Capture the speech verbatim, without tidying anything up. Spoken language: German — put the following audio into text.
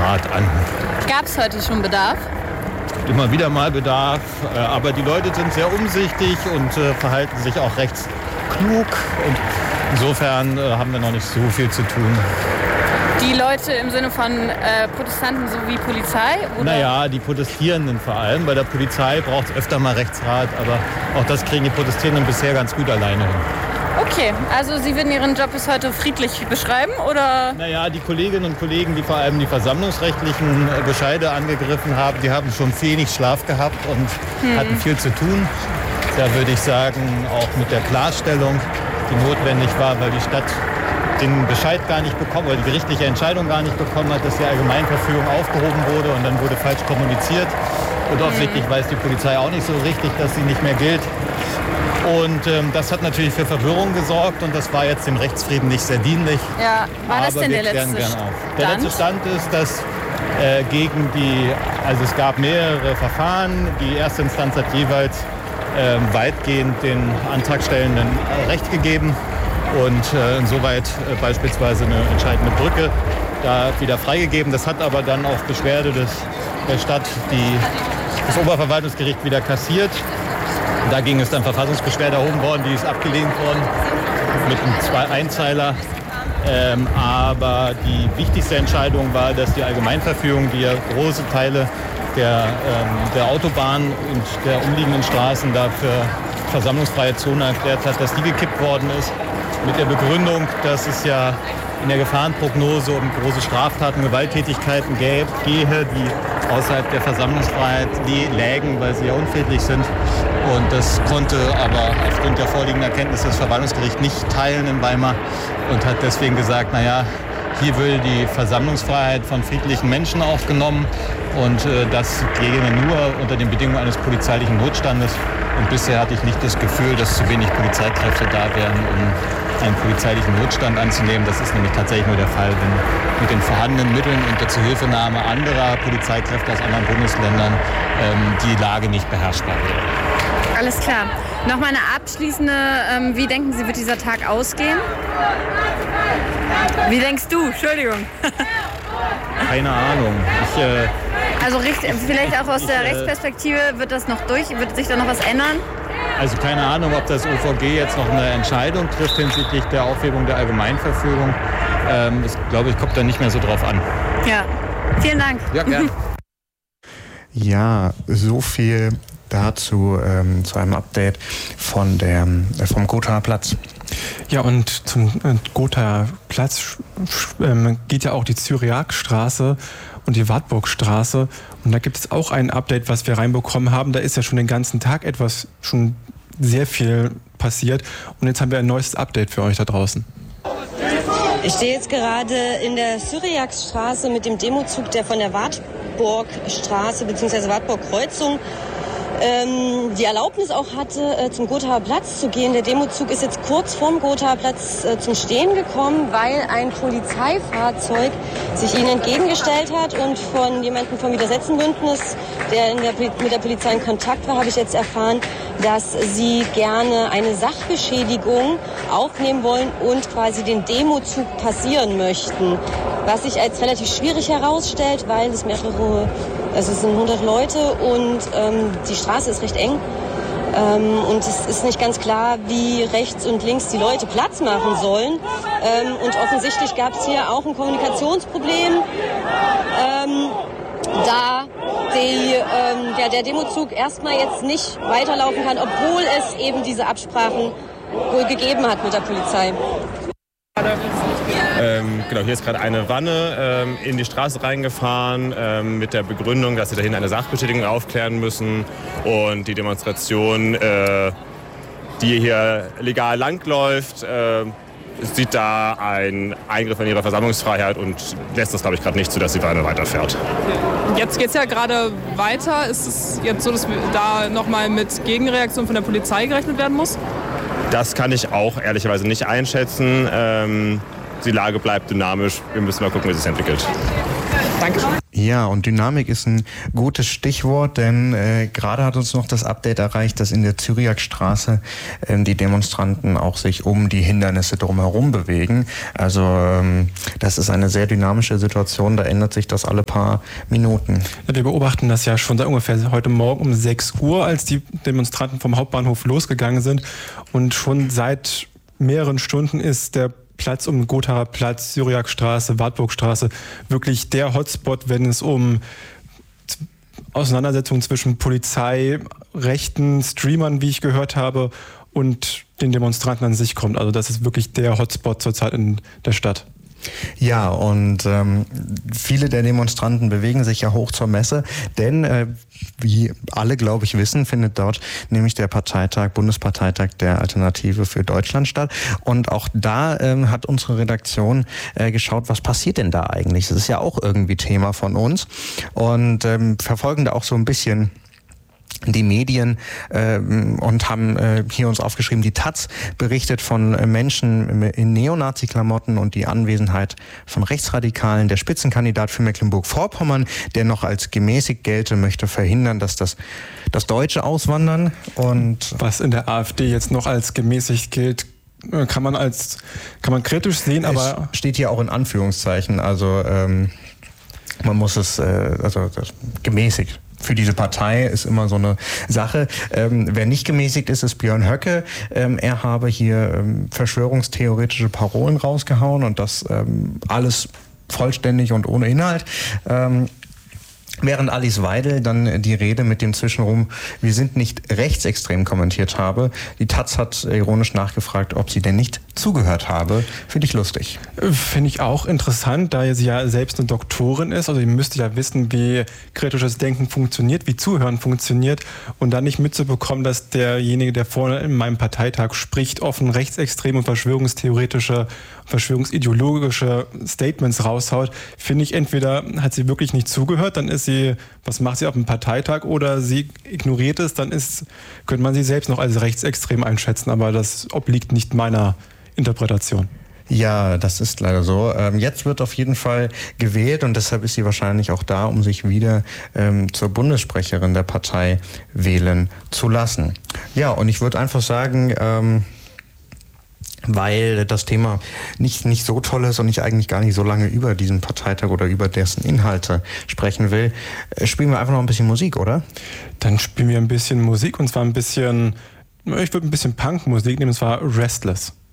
Rechtsrat an. Gab es heute schon Bedarf? Immer wieder mal Bedarf, aber die Leute sind sehr umsichtig und verhalten sich auch recht klug. Und insofern haben wir noch nicht so viel zu tun. Die Leute im Sinne von äh, Protestanten sowie Polizei? Oder? Naja, die Protestierenden vor allem. Bei der Polizei braucht es öfter mal Rechtsrat, aber auch das kriegen die Protestierenden bisher ganz gut alleine hin. Okay, also Sie würden Ihren Job bis heute friedlich beschreiben, oder? Naja, die Kolleginnen und Kollegen, die vor allem die versammlungsrechtlichen Bescheide angegriffen haben, die haben schon wenig Schlaf gehabt und hm. hatten viel zu tun. Da würde ich sagen, auch mit der Klarstellung, die notwendig war, weil die Stadt den Bescheid gar nicht bekommen oder die gerichtliche Entscheidung gar nicht bekommen hat, dass die Allgemeinverfügung aufgehoben wurde und dann wurde falsch kommuniziert. Und offensichtlich mhm. weiß die Polizei auch nicht so richtig, dass sie nicht mehr gilt. Und ähm, das hat natürlich für Verwirrung gesorgt und das war jetzt dem Rechtsfrieden nicht sehr dienlich. Ja, war das aber denn wir der klären letzte gern auf. Stand? Der letzte Stand ist, dass äh, gegen die, also es gab mehrere Verfahren. Die erste Instanz hat jeweils äh, weitgehend den Antragstellenden äh, Recht gegeben. Und äh, insoweit äh, beispielsweise eine entscheidende Brücke da wieder freigegeben. Das hat aber dann auf Beschwerde des, der Stadt die, das Oberverwaltungsgericht wieder kassiert. Da ging es dann Verfassungsbeschwerde erhoben worden, die ist abgelehnt worden mit einem zwei Einzeiler. Ähm, aber die wichtigste Entscheidung war, dass die Allgemeinverfügung, die ja große Teile der, ähm, der Autobahn und der umliegenden Straßen dafür versammlungsfreie Zone erklärt hat, dass die gekippt worden ist. Mit der Begründung, dass es ja in der Gefahrenprognose um große Straftaten, Gewalttätigkeiten gäbe, gehe, die außerhalb der Versammlungsfreiheit lägen, weil sie ja unfriedlich sind. Und das konnte aber aufgrund der vorliegenden Erkenntnisse das Verwaltungsgericht nicht teilen in Weimar und hat deswegen gesagt, naja, hier will die Versammlungsfreiheit von friedlichen Menschen aufgenommen und äh, das ginge nur unter den Bedingungen eines polizeilichen Notstandes. Und bisher hatte ich nicht das Gefühl, dass zu wenig Polizeikräfte da wären, um einen polizeilichen Notstand anzunehmen. Das ist nämlich tatsächlich nur der Fall, wenn mit den vorhandenen Mitteln und der Zuhilfenahme anderer Polizeikräfte aus anderen Bundesländern ähm, die Lage nicht beherrschbar wäre. Alles klar. Nochmal eine abschließende, ähm, wie denken Sie, wird dieser Tag ausgehen? Wie denkst du? Entschuldigung. Keine Ahnung. Ich, äh, also richt, vielleicht auch aus ich, der äh, Rechtsperspektive, wird das noch durch? Wird sich da noch was ändern? Also keine Ahnung, ob das O V G jetzt noch eine Entscheidung trifft hinsichtlich der Aufhebung der Allgemeinverfügung. Ähm, das, glaube ich, kommt da nicht mehr so drauf an. Ja, vielen Dank. Ja, gerne. Ja, so viel dazu, ähm, zu einem Update von der, äh, vom Gothaer Platz. Ja, und zum äh, Gothaer Platz ähm, geht ja auch die Cyriakstraße und die Wartburgstraße. Und da gibt es auch ein Update, was wir reinbekommen haben. Da ist ja schon den ganzen Tag etwas, schon sehr viel passiert. Und jetzt haben wir ein neues Update für euch da draußen. Ich stehe jetzt gerade in der Cyriakstraße mit dem Demozug, der von der Wartburgstraße bzw. Wartburgkreuzung ähm, die Erlaubnis auch hatte, äh, zum Gothaer Platz zu gehen. Der Demozug ist jetzt kurz vorm Gothaer Platz äh, zum Stehen gekommen, weil ein Polizeifahrzeug sich ihnen entgegengestellt hat. Und von jemandem vom Widersetzenbündnis, der, in der mit der Polizei in Kontakt war, habe ich jetzt erfahren, dass sie gerne eine Sachbeschädigung aufnehmen wollen und quasi den Demozug passieren möchten. Was sich als relativ schwierig herausstellt, weil es mehrere, also es sind hundert Leute und ähm, die Straße ist recht eng. Ähm, und es ist nicht ganz klar, wie rechts und links die Leute Platz machen sollen. Ähm, und offensichtlich gab es hier auch ein Kommunikationsproblem, ähm, da die, ähm, ja, der Demozug erstmal jetzt nicht weiterlaufen kann, obwohl es eben diese Absprachen wohl gegeben hat mit der Polizei. Ähm, genau, hier ist gerade eine Wanne ähm, in die Straße reingefahren ähm, mit der Begründung, dass sie dahin eine Sachbeschädigung aufklären müssen und die Demonstration, äh, die hier legal langläuft, äh, sieht da einen Eingriff in ihre Versammlungsfreiheit und lässt das, glaube ich, gerade nicht zu, dass die Wanne weiterfährt. Jetzt geht es ja gerade weiter. Ist es jetzt so, dass da nochmal mit Gegenreaktion von der Polizei gerechnet werden muss? Das kann ich auch ehrlicherweise nicht einschätzen. Ähm, die Lage bleibt dynamisch. Wir müssen mal gucken, wie es sich entwickelt. Danke. Ja, und Dynamik ist ein gutes Stichwort, denn äh, gerade hat uns noch das Update erreicht, dass in der Cyriakstraße äh, die Demonstranten auch sich um die Hindernisse drumherum bewegen. Also ähm, das ist eine sehr dynamische Situation, da ändert sich das alle paar Minuten. Ja, wir beobachten das ja schon seit ungefähr heute Morgen um sechs Uhr, als die Demonstranten vom Hauptbahnhof losgegangen sind. Und schon seit mehreren Stunden ist der Platz um Gothaer Platz, Cyriakstraße, Wartburgstraße wirklich der Hotspot, wenn es um Auseinandersetzungen zwischen Polizei, rechten Streamern, wie ich gehört habe, und den Demonstranten an sich kommt. Also das ist wirklich der Hotspot zurzeit in der Stadt. Ja, und ähm, viele der Demonstranten bewegen sich ja hoch zur Messe, denn äh, wie alle, glaube ich, wissen, findet dort nämlich der Parteitag, Bundesparteitag der Alternative für Deutschland statt. Und auch da ähm, hat unsere Redaktion äh, geschaut, was passiert denn da eigentlich? Das ist ja auch irgendwie Thema von uns und ähm, verfolgen da auch so ein bisschen die Medien äh, und haben äh, hier uns aufgeschrieben, die Taz berichtet von äh, Menschen in Neonazi-Klamotten und die Anwesenheit von Rechtsradikalen. Der Spitzenkandidat für Mecklenburg-Vorpommern, der noch als gemäßigt gelte, möchte verhindern, dass das, das Deutsche auswandern. Und was in der AfD jetzt noch als gemäßigt gilt, kann man als kann man kritisch sehen, aber es steht hier auch in Anführungszeichen. Also ähm, man muss es äh, also das, gemäßigt. Für diese Partei ist immer so eine Sache. Ähm, wer nicht gemäßigt ist, ist Björn Höcke. Ähm, er habe hier ähm, verschwörungstheoretische Parolen rausgehauen und das ähm, alles vollständig und ohne Inhalt. Ähm, Während Alice Weidel dann die Rede mit dem Zwischenrum, wir sind nicht rechtsextrem, kommentiert habe. Die Taz hat ironisch nachgefragt, ob sie denn nicht zugehört habe. Finde ich lustig. Finde ich auch interessant, da sie ja selbst eine Doktorin ist. Also ihr müsst ja wissen, wie kritisches Denken funktioniert, wie Zuhören funktioniert. Und dann nicht mitzubekommen, dass derjenige, der vorne in meinem Parteitag spricht, offen rechtsextreme und verschwörungstheoretische, verschwörungsideologische Statements raushaut, finde ich, entweder hat sie wirklich nicht zugehört, dann ist sie, was macht sie auf dem Parteitag, oder sie ignoriert es, dann ist, könnte man sie selbst noch als rechtsextrem einschätzen, aber das obliegt nicht meiner Interpretation. Ja, das ist leider so. Ähm, jetzt wird auf jeden Fall gewählt und deshalb ist sie wahrscheinlich auch da, um sich wieder ähm, zur Bundessprecherin der Partei wählen zu lassen. Ja, und ich würde einfach sagen, ähm, weil das Thema nicht, nicht so toll ist und ich eigentlich gar nicht so lange über diesen Parteitag oder über dessen Inhalte sprechen will, spielen wir einfach noch ein bisschen Musik, oder? Dann spielen wir ein bisschen Musik und zwar ein bisschen, ich würde ein bisschen Punkmusik nehmen, und zwar Restless.